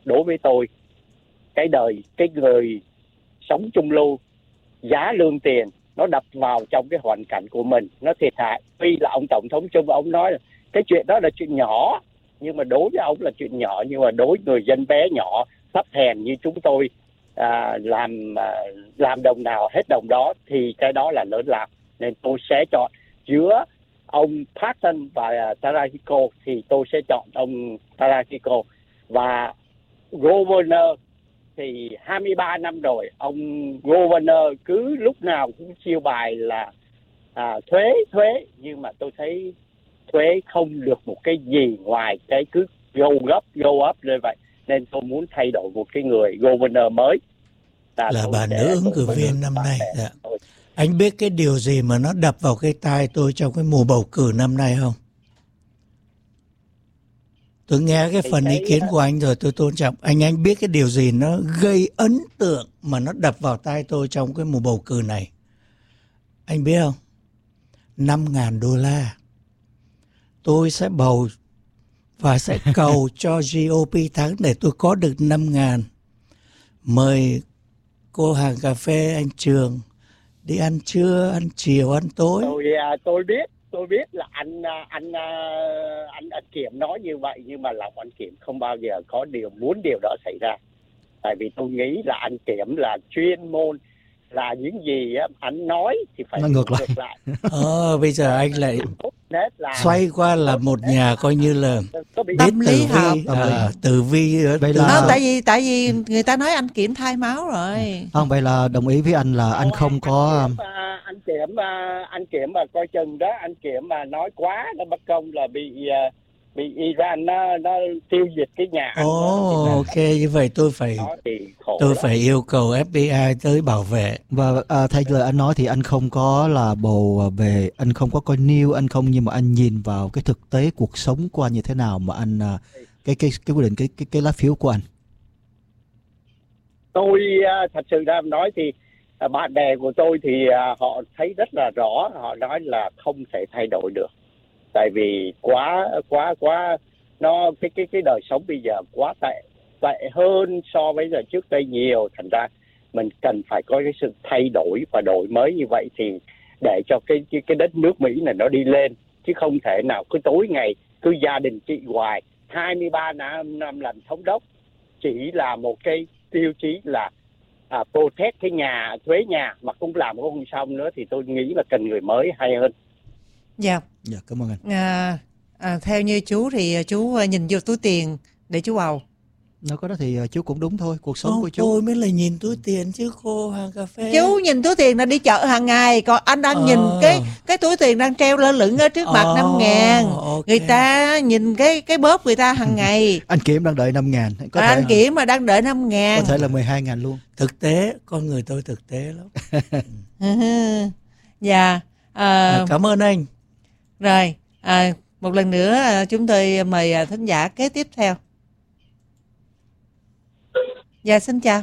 đối với tôi, cái người sống trung lưu, giá lương tiền nó đập vào trong cái hoàn cảnh của mình, nó thiệt hại. Tuy là ông tổng thống Trump ông nói là cái chuyện đó là chuyện nhỏ, nhưng mà đối với ông là chuyện nhỏ, nhưng mà đối với người dân bé nhỏ thấp hèn như chúng tôi, làm đồng nào hết đồng đó, thì cái đó là lớn lao. Nên tôi sẽ chọn giữa ông Patton và Tarasiko, thì tôi sẽ chọn ông Tarasiko. Và Governor thì 23 năm rồi, ông Governor cứ lúc nào cũng chiêu bài là thuế, nhưng mà tôi thấy thuế không được một cái gì ngoài cái cứ go up như vậy. Nên tôi muốn thay đổi một cái người Governor mới. Là bà nữ ứng cử viên năm nay. Dạ. Anh biết cái điều gì mà nó đập vào cái tai tôi trong cái mùa bầu cử năm nay không? Tôi nghe cái phần ý kiến của anh rồi, tôi tôn trọng. Anh biết cái điều gì nó gây ấn tượng mà nó đập vào tai tôi trong cái mùa bầu cử này? Anh biết không? $5,000. Tôi sẽ bầu và sẽ cầu cho GOP thắng để tôi có được 5.000. Mời cô hàng cà phê, anh Trường đi ăn trưa, ăn chiều, ăn tối. Tôi biết là anh Kiểm nói như vậy, nhưng mà lòng anh Kiểm không bao giờ có muốn điều đó xảy ra. Tại vì tôi nghĩ là anh Kiểm là chuyên môn, là những gì anh nói thì phải ngược lại. Bây giờ anh lại xoay qua là một nhà coi như là tâm lý học, tử vi. Vậy là không, tại vì người ta nói anh Kiểm thay máu rồi. Không, vậy là đồng ý với anh là anh không có anh Kiểm mà coi chừng đó, anh Kiểm mà nói quá nó bất công là bị Iran nó tiêu diệt cái nhà anh. Ok, như vậy tôi phải yêu cầu FBI tới bảo vệ. Và thay lời anh nói thì anh không có là bầu về, anh không có coi news, anh không, nhưng mà anh nhìn vào cái thực tế cuộc sống của anh như thế nào mà anh cái quyết định cái lá phiếu của anh. Tôi thật sự ra nói thì bạn bè của tôi thì họ thấy rất là rõ, họ nói là không thể thay đổi được. Tại vì quá nó cái đời sống bây giờ quá tệ hơn so với giờ trước đây nhiều. Thành ra mình cần phải có cái sự thay đổi và đổi mới như vậy thì để cho cái đất nước Mỹ này nó đi lên, chứ không thể nào cứ tối ngày cứ gia đình chị hoài. 23 năm làm thống đốc chỉ là một cái tiêu chí là protect cái nhà, thuế nhà mà cũng làm không xong nữa, thì tôi nghĩ là cần người mới hay hơn. Dạ, cảm ơn anh. Theo như chú thì chú nhìn vô túi tiền để chú bầu. Nó có đó thì chú cũng đúng thôi, cuộc sống của chú. Tôi mới là nhìn túi tiền chứ cô hàng cà phê. Chú nhìn túi tiền là đi chợ hàng ngày, còn anh đang nhìn cái túi tiền đang treo lơ lửng ở trước mặt 5.000. Okay. Người ta nhìn cái bóp người ta hàng ngày. Anh Kiểm đang đợi 5.000. Anh Kiểm mà đang đợi 5.000. Có thể là 12.000 luôn. Thực tế, con người tôi thực tế lắm. Dạ. Cảm ơn anh. Rồi, một lần nữa chúng tôi mời thính giả kế tiếp theo. Dạ, xin chào.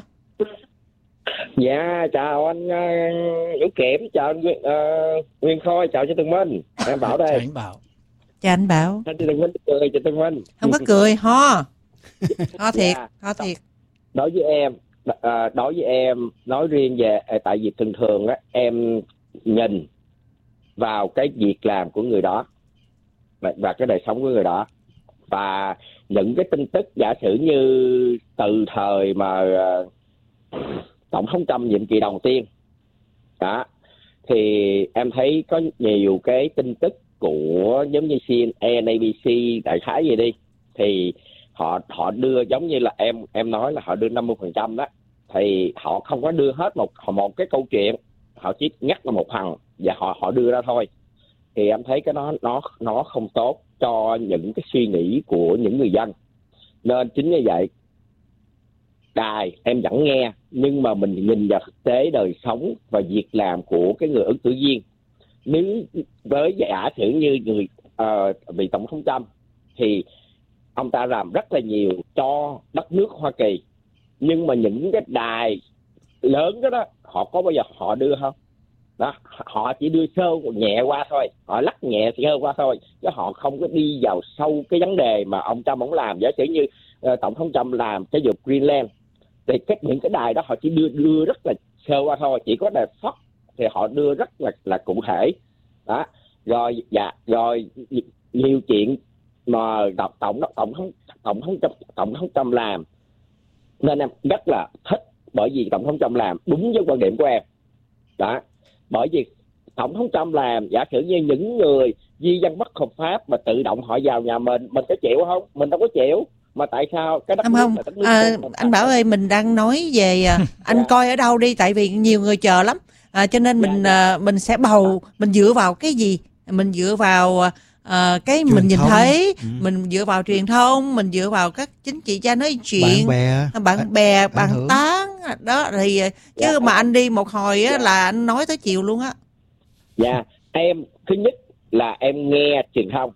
Dạ, chào anh Hữu Kiểm, chào anh Nguyên Khôi, chào chị Tường Minh. Em Bảo đây. Chào anh Bảo. Chào anh Bảo. Chị Tường Minh cười, chị Tường Minh. Không có cười, ho thiệt, ho thiệt. Đối với em, nói riêng về, tại vì thường á, em nhìn vào cái việc làm của người đó và cái đời sống của người đó, và những cái tin tức giả sử như từ thời mà tổng thống Trump nhiệm kỳ đầu tiên đó, thì em thấy có nhiều cái tin tức của giống như CNN, ABC đại khái gì đi, thì họ đưa giống như là em nói là họ đưa 50% đó, thì họ không có đưa hết một cái câu chuyện, họ chỉ nhắc là một phần và họ đưa ra thôi. Thì em thấy cái nó không tốt cho những cái suy nghĩ của những người dân. Nên chính như vậy, đài em vẫn nghe, nhưng mà mình nhìn vào thực tế đời sống và việc làm của cái người ứng cử viên. Nếu với giả sử như người vị tổng thống Trump thì ông ta làm rất là nhiều cho đất nước Hoa Kỳ, nhưng mà những cái đài lớn đó họ có bao giờ họ đưa không? Đó, họ chỉ đưa sơ nhẹ qua thôi, họ lắc nhẹ sơ qua thôi, chứ họ không có đi vào sâu cái vấn đề mà ông Trump ông làm. Giả sử như tổng thống Trump làm cái vụ Greenland, thì những cái đài đó họ chỉ đưa rất là sơ qua thôi, chỉ có đài Fox thì họ đưa rất là cụ thể đó. Rồi nhiều chuyện mà tổng thống Trump làm nên em rất là thích, bởi vì tổng thống Trump làm đúng với quan điểm của em đó. Bởi vì tổng thống Trump làm, giả sử như những người di dân bất hợp pháp mà tự động họ vào nhà mình có chịu không? Mình đâu có chịu. Mà tại sao cái đất không? Anh Bảo ơi, mình đang nói về anh coi ở đâu đi, tại vì nhiều người chờ lắm, cho nên mình sẽ bầu, mình dựa vào cái gì? Mình dựa vào cái truyền mình nhìn thông. Thấy mình dựa vào truyền thông, mình dựa vào các chính trị gia nói chuyện, bạn bè bàn tán đó thì chứ mà anh đi một hồi á, là anh nói tới chiều luôn á. Dạ, em thứ nhất là em nghe truyền thông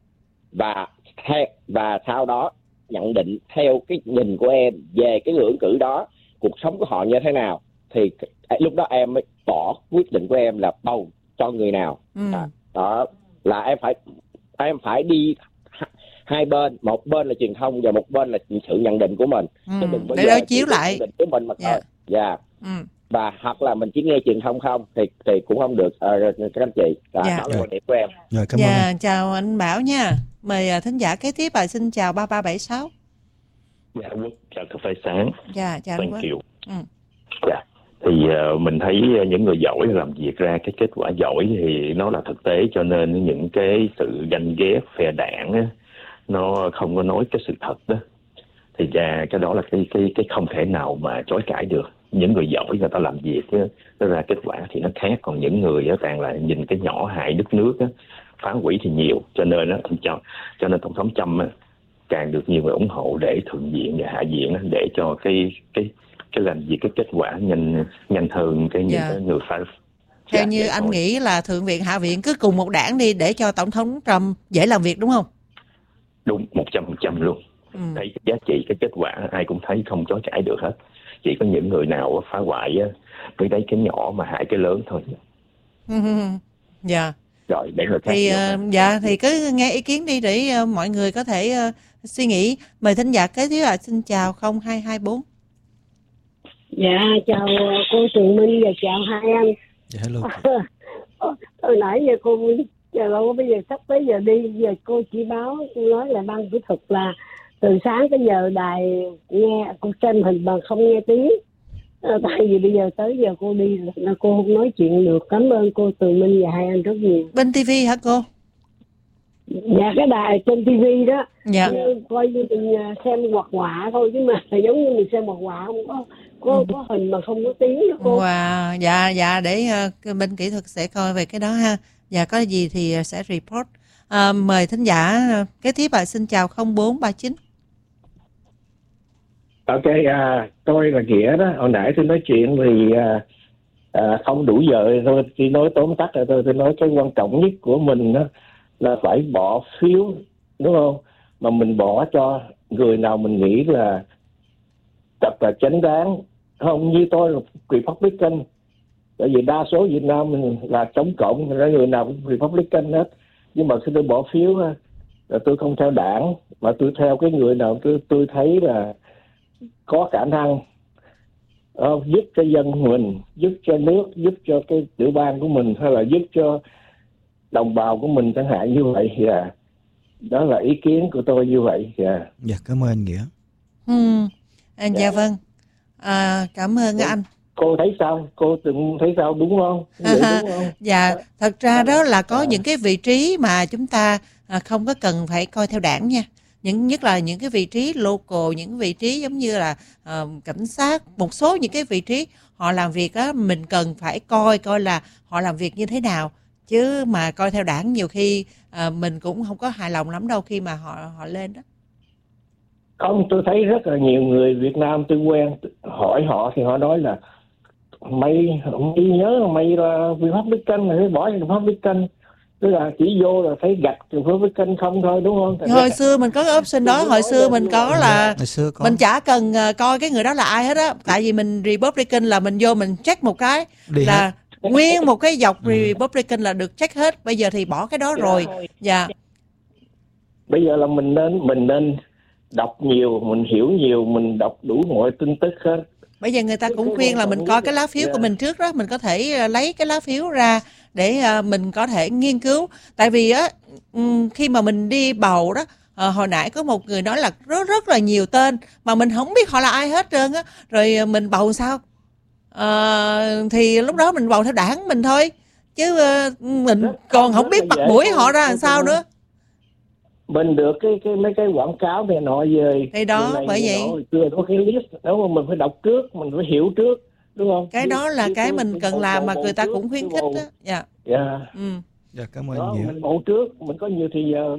và sau đó nhận định theo cái nhìn của em về cái người ứng cử đó, cuộc sống của họ như thế nào, thì lúc đó em mới bỏ quyết định của em là bầu cho người nào. Đó là em phải đi hai bên, một bên là truyền thông và một bên là sự nhận định của mình. Để đối chiếu lại nhận định của mình mà thôi. Dạ. Và hoặc là mình chỉ nghe truyền thông không thì cũng không được các anh chị. Đó là quan điểm của em. Rồi, cảm ơn. Chào anh Bảo nha. Mời thính giả kế tiếp, xin chào 3376. Dạ, chào cà phê sáng. Dạ, chào anh. Thank you. Dạ. Thì mình thấy những người giỏi làm việc ra cái kết quả giỏi thì nó là thực tế, cho nên những cái sự ganh ghét phe đảng á, nó không có nói cái sự thật đó. Thì ra cái đó là cái không thể nào mà chối cãi được. Những người giỏi người ta làm việc á, nó ra kết quả thì nó khác, còn những người á toàn là nhìn cái nhỏ hại đất nước á, phá hủy thì nhiều, cho nên á cho nên tổng thống Trump á, càng được nhiều người ủng hộ để thượng viện và hạ viện á, để cho cái làm việc cái kết quả nhanh hơn những cái người phá. Theo như anh nghĩ là thượng viện hạ viện cứ cùng một đảng đi để cho tổng thống Trump dễ làm việc, đúng không? Đúng, 100% luôn. Thấy cái giá trị, cái kết quả ai cũng thấy, không chối cãi được hết. Chỉ có những người nào phá hoại á mới thấy cái nhỏ mà hại cái lớn thôi. Dạ. Rồi để người khác thì cứ nghe ý kiến đi để mọi người có thể suy nghĩ. Mời thính giả kế tiếp là xin chào 0224. Dạ, chào cô Tường Minh và chào hai anh. Dạ, hello. Hồi nãy giờ cô giờ bây giờ sắp tới giờ đi, giờ cô chỉ báo, cô nói là ban kỹ thuật là từ sáng tới giờ đài nghe cô xem hình mà không nghe tiếng. Tại vì bây giờ tới giờ cô đi là cô không nói chuyện được. Cảm ơn cô Tường Minh và hai anh rất nhiều. Bên TV hả cô? Dạ, cái đài trên TV đó. Dạ. Coi như mình xem hoạt họa thôi, chứ mà giống như mình xem hoạt họa không có hình mà không có tiếng đó cô. Wow, dạ để bên kỹ thuật sẽ coi về cái đó ha. Dạ, có gì thì sẽ report. Mời thính giả kế tiếp xin chào 0439. Ok, tôi là Nghĩa đó. Hồi nãy tôi nói chuyện thì không đủ giờ, tôi chỉ nói tóm tắt rồi tôi nói cái quan trọng nhất của mình đó là phải bỏ phiếu, đúng không? Mà mình bỏ cho người nào mình nghĩ là thật là chính đáng. Không như tôi là Republican, tại vì đa số Việt Nam mình là chống cộng, là người nào cũng Republican hết. Nhưng mà khi tôi bỏ phiếu là tôi không theo đảng, mà tôi theo cái người nào tôi thấy là có khả năng giúp cho dân mình, giúp cho nước, giúp cho cái tiểu bang của mình, hay là giúp cho đồng bào của mình chẳng hạn như vậy. Đó là ý kiến của tôi như vậy. Dạ, cảm ơn anh Nghĩa. Dạ vâng. Cảm ơn anh. Cô thấy sao? Cô từng thấy sao, đúng không? Đúng không? Dạ, thật ra đó là có những cái vị trí mà chúng ta không có cần phải coi theo đảng nha. Nhất là những cái vị trí local, những vị trí giống như là cảnh sát, một số những cái vị trí họ làm việc á, mình cần phải coi là họ làm việc như thế nào, chứ mà coi theo đảng nhiều khi mình cũng không có hài lòng lắm đâu khi mà họ lên đó. Không, tôi thấy rất là nhiều người Việt Nam tôi quen, hỏi họ thì họ nói là mày nhớ là mày là Republican, mày phải bỏ Republican. Tức là chỉ vô là thấy gạch Republican không thôi, đúng không? Hồi xưa mình có cái option đó, hồi xưa mình có là mình chả cần coi cái người đó là ai hết á, tại vì mình Republican là mình vô mình check một cái là nguyên một cái dọc Republican là được check hết. Bây giờ thì bỏ cái đó rồi. Dạ. Bây giờ là mình nên đọc nhiều, mình hiểu nhiều, mình đọc đủ mọi tin tức hết. Bây giờ người ta cũng khuyên là mình coi cái lá phiếu của mình trước đó, mình có thể lấy cái lá phiếu ra để mình có thể nghiên cứu. Tại vì á khi mà mình đi bầu đó, hồi nãy có một người nói là rất là nhiều tên mà mình không biết họ là ai hết trơn á, rồi mình bầu sao? Thì lúc đó mình bầu theo đảng mình thôi, chứ mình còn không biết mặt mũi họ ra làm sao nữa. Mình được cái mấy cái quảng cáo này nọ về thì đó này, bởi vậy chưa có cái list đó, mà mình phải đọc trước, mình phải hiểu trước, đúng không? Cái đó là cái mình cần làm mà người ta cũng khuyến khích đó. Dạ. Dạ, cảm ơn đó, nhiều. mình bầu trước, mình có nhiều thì giờ.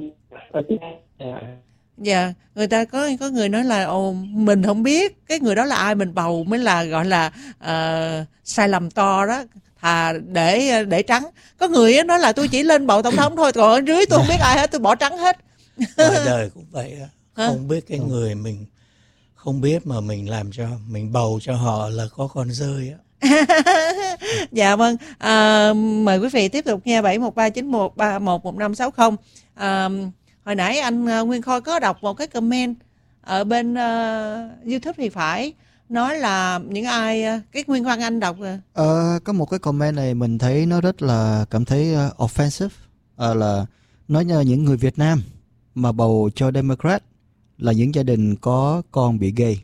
Dạ, người ta có người nói là mình không biết cái người đó là ai, mình bầu mới là gọi là sai lầm to đó, thà để trắng. Có người nói là tôi chỉ lên bầu tổng thống thôi, còn ở dưới tôi không biết ai hết, tôi bỏ trắng hết. Ngoài đời cũng vậy á, không biết cái người mình không biết mà mình làm cho mình bầu cho họ là có con rơi á. Dạ vâng, mời quý vị tiếp tục nghe 713913111560. Hồi nãy anh Nguyên Khôi có đọc một cái comment ở bên YouTube thì phải, nói là những ai cái nguyên văn anh đọc rồi. Có một cái comment này mình thấy nó rất là cảm thấy offensive, là nói những người Việt Nam mà bầu cho Democrat là những gia đình có con bị gay.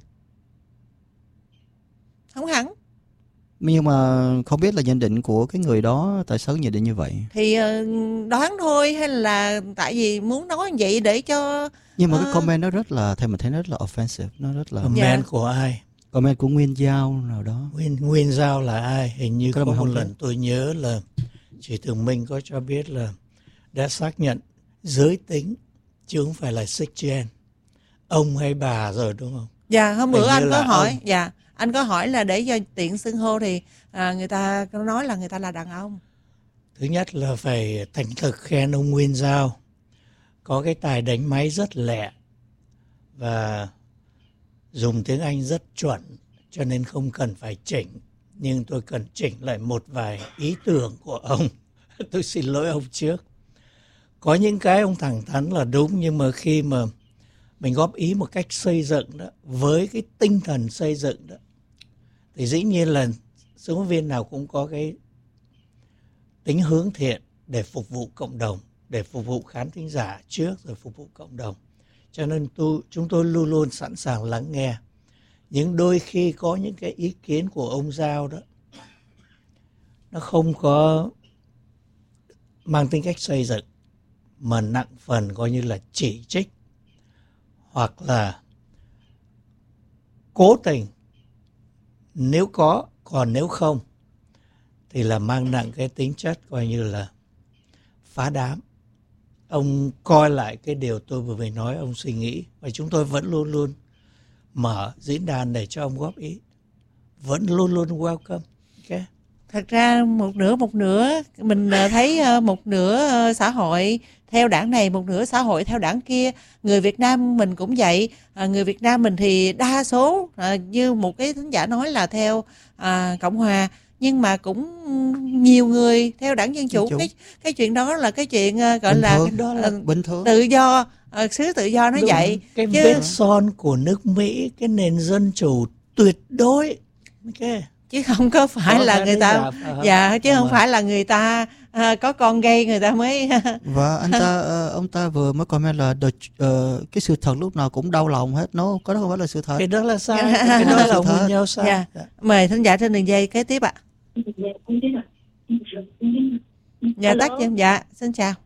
Không hẳn. Nhưng mà không biết là nhận định của cái người đó tại sao nhận định như vậy. Thì đoán thôi, hay là tại vì muốn nói như vậy để cho. Nhưng mà cái comment nó rất là, theo mình thấy nó rất là offensive, nó rất là. Comment của ai? Comment của Nguyên Giao nào đó. Nguyên Giao là ai? Hình như có một lần biết. tôi nhớ là chị Tường Minh có cho biết là đã xác nhận giới tính chứ không phải là sex gen, ông hay bà rồi đúng không? Dạ, hôm bữa anh có hỏi ông. Dạ, anh có hỏi là để cho tiện xưng hô thì người ta nói là người ta là đàn ông. Thứ nhất là phải thành thực khen ông Nguyên Giao có cái tài đánh máy rất lẹ và dùng tiếng Anh rất chuẩn, cho nên không cần phải chỉnh. Nhưng tôi cần chỉnh lại một vài ý tưởng của ông. Tôi xin lỗi ông trước. Có những cái ông thẳng thắn là đúng, nhưng mà khi mà mình góp ý một cách xây dựng đó, với cái tinh thần xây dựng đó, thì dĩ nhiên là sinh viên viên nào cũng có cái tính hướng thiện để phục vụ cộng đồng, để phục vụ khán thính giả trước rồi phục vụ cộng đồng. Cho nên chúng tôi luôn luôn sẵn sàng lắng nghe. Nhưng đôi khi có những cái ý kiến của ông Giao đó, nó không có mang tính cách xây dựng, mà nặng phần coi như là chỉ trích, hoặc là cố tình nếu có, còn nếu không thì là mang nặng cái tính chất coi như là phá đám. Ông coi lại cái điều tôi vừa mới nói, ông suy nghĩ, và chúng tôi vẫn luôn luôn mở diễn đàn để cho ông góp ý, vẫn luôn luôn welcome. Okay. Thật ra một nửa mình thấy một nửa xã hội theo đảng này, một nửa xã hội theo đảng kia. Người Việt Nam mình cũng vậy. Người Việt Nam mình thì đa số như một cái thính giả nói là theo Cộng Hòa, nhưng mà cũng nhiều người theo đảng Dân Chủ. Cái chuyện đó là cái chuyện gọi bình là thường, đó là bình thường. Tự do, xứ tự do nó vậy. Cái vết son của nước Mỹ, cái nền dân chủ tuyệt đối. Okay. Chứ không có phải là người ta chứ không phải là người ta có con gay người ta mới. Và ông ta vừa mới comment là cái sự thật lúc nào cũng đau lòng hết, nó có đó không phải là sự thật. Cái đó là sao? Cái đó là nguyên nhau sao? Dạ. Mời thính giả trên đường dây kế tiếp ạ. Dạ tắt cho. Dạ, xin chào.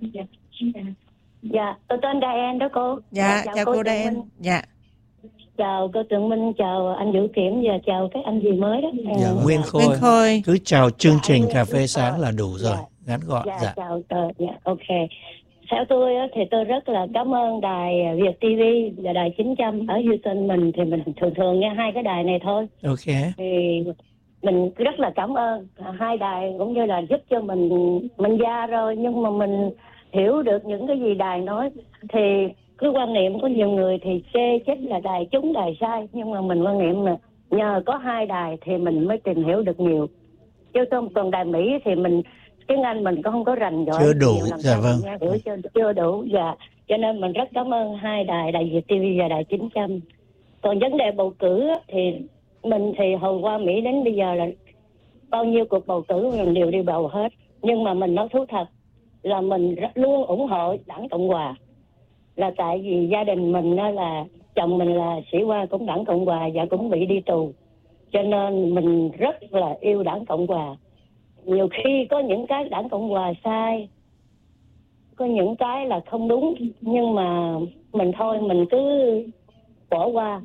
Dạ, tôi tên Diane đó cô. Dạ, chào cô Diane. Dạ. Chào cô Tường Minh, chào anh Vũ Kiểm và chào các anh gì mới đó. Dạ, Nguyên Khôi. Cứ chào chương trình Cà phê sáng là đủ rồi, ngắn gọn. Dạ, chào, ok. Theo tôi thì tôi rất là cảm ơn đài Việt TV và đài 900 ở Houston mình, thì mình thường nghe hai cái đài này thôi. Ok. Thì mình rất là cảm ơn hai đài, cũng như là giúp cho mình già rồi nhưng mà mình hiểu được những cái gì đài nói. Thì cái quan niệm của nhiều người thì chê trách là đài trúng đài sai, nhưng mà mình quan niệm là nhờ có hai đài thì mình mới tìm hiểu được nhiều. Chứ còn đài Mỹ thì mình tiếng Anh mình cũng không có rành giỏi. Chưa đủ, dạ vâng. Chưa đủ, dạ. Cho nên mình rất cảm ơn hai đài Việt TV và đài 900. Còn vấn đề bầu cử thì mình thì hồi qua Mỹ đến bây giờ là bao nhiêu cuộc bầu cử mình đều đi bầu hết. Nhưng mà mình nói thú thật là mình luôn ủng hộ Đảng Cộng Hòa. Là tại vì gia đình mình là chồng mình là sĩ quan cũng Đảng Cộng Hòa và cũng bị đi tù. Cho nên mình rất là yêu Đảng Cộng Hòa. Nhiều khi có những cái Đảng Cộng Hòa sai, có những cái là không đúng, nhưng mà mình thôi mình cứ bỏ qua.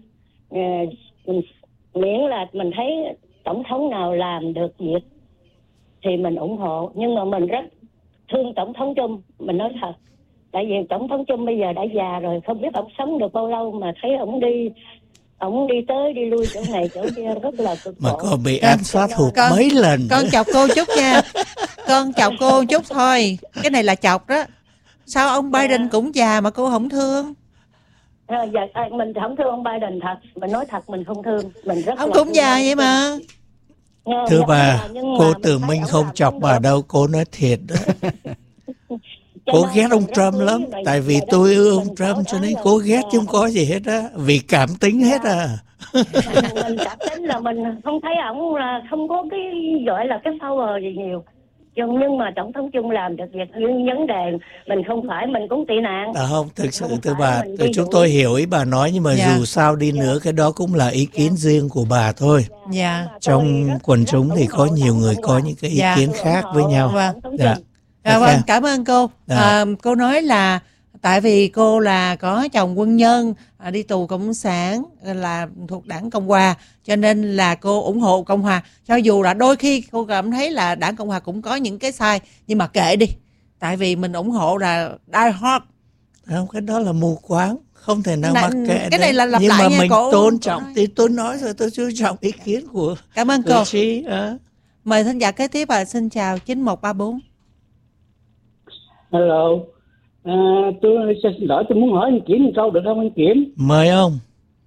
Miễn là mình thấy tổng thống nào làm được việc thì mình ủng hộ. Nhưng mà mình rất thương tổng thống Trump, mình nói thật. Tại vì tổng thống Trump bây giờ đã già rồi, không biết ông sống được bao lâu mà thấy ông đi tới đi lui chỗ này chỗ kia rất là cực mà khổ. còn bị ám sát hụt mấy lần. Con chọc cô chút nha. Con chọc cô chút thôi. Cái này là chọc đó. Sao ông Biden cũng già mà cô không thương? Mình không thương ông Biden thật. Mình nói thật mình không thương. Mình rất ông là cũng già vậy mà. Thưa bà, cô Tường Minh không chọc bà đâu, cô nói thiệt đó. Cô ghét ông Trump lắm. Tại vì tôi ưa ông Trump cho nên cô ghét chứ không có gì hết á. Vì cảm tính hết à. Mình cảm tính là mình không thấy ổng là không có cái gọi là cái power gì nhiều. Nhưng mà tổng thống Trung làm được việc. Nhưng vấn đề mình không phải, mình cũng tị nạn. Không, thực sự thưa bà, chúng tôi hiểu ý bà nói, nhưng mà dù sao đi nữa cái đó cũng là ý kiến riêng của bà thôi. Trong quần chúng thì có nhiều người có những cái ý kiến khác với nhau. Vâng, cảm ơn cô. Cô nói là tại vì cô là có chồng quân nhân, đi tù Cộng sản, là thuộc Đảng Cộng Hòa, cho nên là cô ủng hộ Cộng Hòa. Cho dù là đôi khi cô cảm thấy là Đảng Cộng Hòa cũng có những cái sai, nhưng mà kệ đi. Tại vì mình ủng hộ là die hard. Không, cái đó là mù quáng, không thể nào mắc kệ. Cái này là lặp nhưng lại mà nha, mình cô tôn trọng thì tôi nói rồi, tôi tôn trọng ý kiến của cảm ơn cô. Mời thính giả kế tiếp và xin chào 9134. Hello, tôi xin lỗi, tôi muốn hỏi anh Kiểm một câu được không anh Kiểm? Mời ông.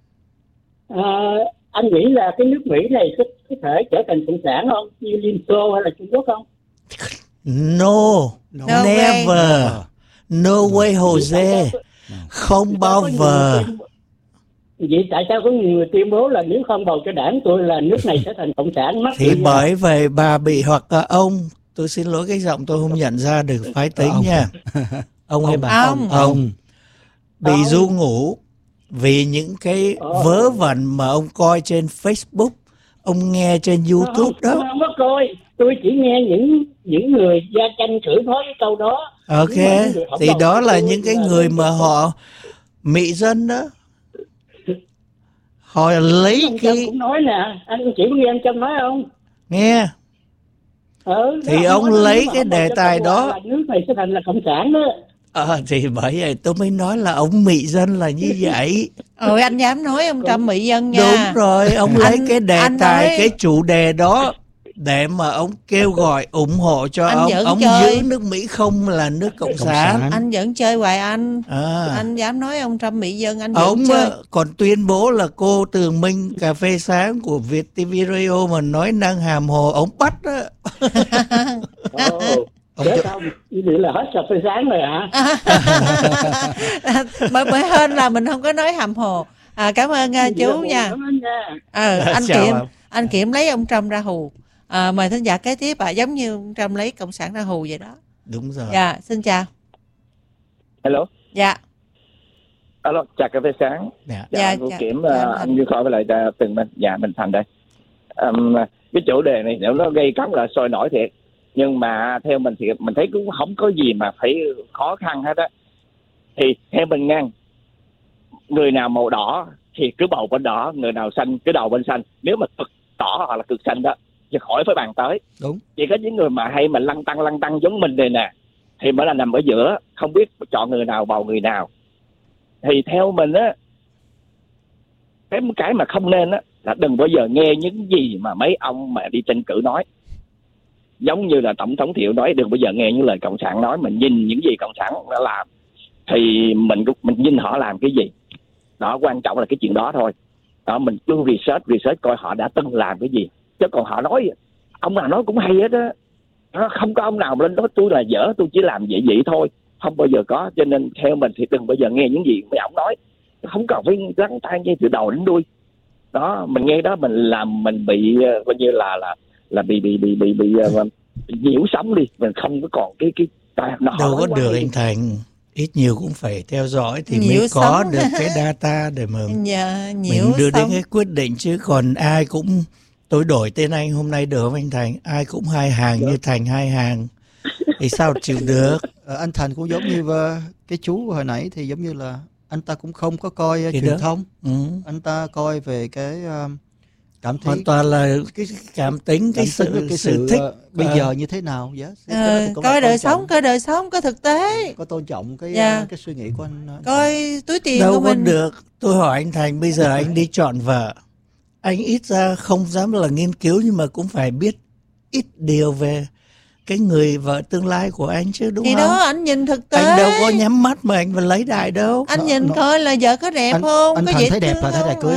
Anh nghĩ là cái nước Mỹ này có thể trở thành cộng sản không? Như Liên Xô hay là Trung Quốc không? No never. No way Jose. Không bao giờ. Vậy tại sao có nhiều người tuyên bố là nếu không bầu cho đảng tôi là nước này sẽ thành cộng sản? Thì bởi vậy bà bị hoặc là ông. Tôi xin lỗi cái giọng tôi không nhận ra được phái tính nha. Ông hay bà? Ông. Bị ru ngủ vì những cái vớ vẩn mà ông coi trên Facebook, ông nghe trên YouTube đó. Không có coi, tôi chỉ nghe những người gia tranh chửi nói cái câu đó. Ok, thì đó là những cái người mà họ mị dân đó. Họ lấy anh cái... cũng nói nè, anh chỉ có nghe anh Trump nói không? Nghe. Thì ông lấy cái đề tài đó. Nước này sẽ thành là cộng sản đó. Thì bởi vậy tôi mới nói là ông mị dân là như vậy. Anh dám nói ông Trump mị dân nha. Đúng rồi, ông lấy cái đề tài, cái chủ đề đó để mà ông kêu gọi ủng hộ cho ông giữ nước Mỹ không là nước cộng sản. Anh vẫn chơi hoài anh. Anh dám nói ông Trump mị dân, anh ông vẫn chơi. Còn tuyên bố là cô Tường Minh cà phê sáng của Việt TV Radio mà nói năng hàm hồ, ông bắt đó. Chết không? Như vậy là hết cà phê sáng rồi hả? Bởi hơn là mình không có nói hàm hồ. Cảm ơn chú nha. Anh Kiểm lấy ông Trump ra hù. Mời thính giả kế tiếp giống như ông Trump lấy cộng sản ra hù vậy đó. Đúng rồi. Dạ, xin chào. Hello. Dạ. Alo, chào cà phê sáng. Cô Kiểm, anh Như Khôi với lại Tường Minh. Dạ, mình Thành đây. Cái chủ đề này nếu nó gây cấn là sôi nổi thiệt. Nhưng mà theo mình thì mình thấy cũng không có gì mà phải khó khăn hết á. Thì theo mình ngang, người nào màu đỏ thì cứ bầu bên đỏ, người nào xanh cứ đầu bên xanh. Nếu mà cực đỏ hoặc là cực xanh đó thì khỏi phải bàn tới. Đúng. Chỉ có những người mà hay mà lăn tăng giống mình này nè thì mới là nằm ở giữa, không biết chọn người nào bầu người nào. Thì theo mình á, cái mà không nên á là đừng bao giờ nghe những gì mà mấy ông mà đi tranh cử nói. Giống như là Tổng thống Thiệu nói, đừng bao giờ nghe những lời cộng sản nói, mình nhìn những gì cộng sản đã làm thì mình nhìn họ làm cái gì. Đó, quan trọng là cái chuyện đó thôi. Đó, mình cứ research coi họ đã từng làm cái gì. Chứ còn họ nói, ông nào nói cũng hay hết á. Không có ông nào lên đó tôi là dở, tôi chỉ làm vậy thôi. không bao giờ có. Cho nên theo mình thì đừng bao giờ nghe những gì mấy ổng nói, không cần phải lắng tai nghe từ đầu đến đuôi. Đó, mình nghe đó mình làm mình bị coi như là bị nhiễu sóng đi, mình không có còn cái đâu có được anh Thành, ít nhiều cũng phải theo dõi thì Nhiễu mới có sóng. được cái data để mà nhiễu mình đưa đến sóng. cái quyết định, chứ còn ai cũng tôi đổi tên anh hôm nay được không anh Thành? Ai cũng hai hàng như Thành hai hàng thì sao chịu được? Anh Thành cũng giống như cái chú hồi nãy, thì giống như là anh ta cũng không có coi Thì truyền đó. thông, Ừ. anh ta coi về cái cảm thấy Hoàn toàn là cái cảm tính, cái sự thích bây giờ như thế nào. Coi đời sống, coi thực tế, có tôn trọng cái suy nghĩ của anh. coi túi tiền đâu của có mình. được. Tôi hỏi anh Thành, bây giờ anh đi chọn vợ, anh ít ra không dám là nghiên cứu nhưng mà cũng phải biết ít điều về cái người vợ tương lai của anh chứ, đúng thì không? đó, anh nhìn thực tế, Anh đâu có nhắm mắt mà anh vẫn lấy đại đâu. anh nhìn coi là vợ có đẹp không, anh có Thành dễ thấy đẹp thương là thấy đại cưới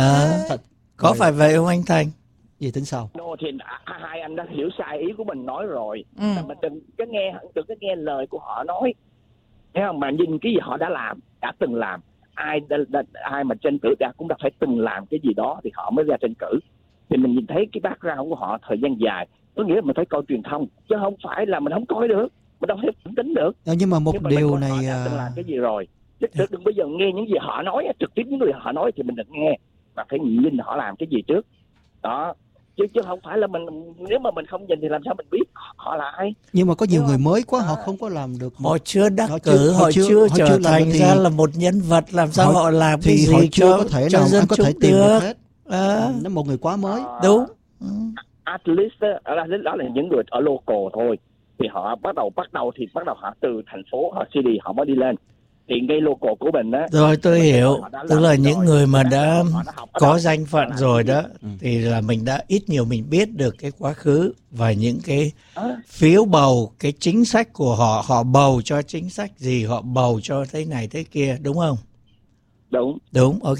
Có phải vậy không anh Thành? Gì tính sau? Thì hai anh đã hiểu sai ý của mình nói rồi. Ừ. Mình đừng có nghe lời của họ nói, thấy không? Mà nhìn cái gì họ đã làm, đã từng làm. Ai mà tranh cử cũng đã phải từng làm cái gì đó thì họ mới ra tranh cử. Thì mình nhìn thấy cái background của họ thời gian dài, có nghĩa là mình phải coi truyền thông, chứ không phải là mình không coi được, mình đâu thể phản tính được. Nhưng mà điều này họ đã từng làm cái gì rồi, chứ đừng bây giờ nghe những gì họ nói trực tiếp, những người họ nói thì mình đừng nghe, mà phải nhìn họ làm cái gì trước đó, chứ không phải là mình, nếu mà mình không nhìn thì làm sao mình biết họ là ai. Nhưng mà có nhiều người mới quá, họ không có làm được. Họ chưa đắc cử, họ chưa trở thành ra là một nhân vật, làm sao họ làm cái gì họ chưa có cho thể nào dân có thể chúng tìm được được hết. Nó một người quá mới. Đúng. At least đó là những người ở local thôi, thì họ bắt đầu họ từ thành phố, họ city họ mới đi lên. Thì ngay local của mình á. Rồi tôi hiểu, tức là những người mà đã có danh phận rồi đó, thì là mình đã ít nhiều mình biết được cái quá khứ và những cái phiếu bầu, cái chính sách của họ, họ bầu cho chính sách gì, họ bầu cho thế này thế kia, đúng không? Đúng, ok.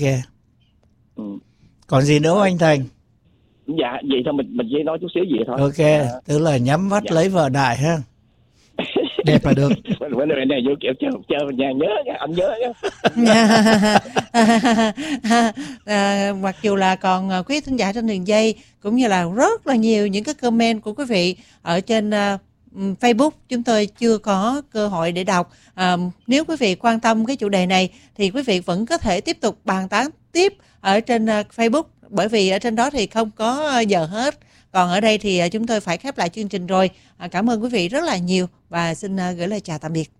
Còn gì nữa không anh Thành? Dạ, vậy thôi mình chỉ nói chút xíu vậy thôi. Ok, tức là nhắm mắt lấy vợ đại ha. Đẹp là được. Vấn đề này vô kiểu chơi nhà nhớ nha, anh nhớ nha. Mặc dù là còn quý thính giả trên đường dây cũng như là rất là nhiều những cái comment của quý vị ở trên Facebook chúng tôi chưa có cơ hội để đọc. Nếu quý vị quan tâm cái chủ đề này thì quý vị vẫn có thể tiếp tục bàn tán tiếp ở trên Facebook, bởi vì ở trên đó thì không có giờ hết. Còn ở đây thì chúng tôi phải khép lại chương trình rồi. Cảm ơn quý vị rất là nhiều và xin gửi lời chào tạm biệt.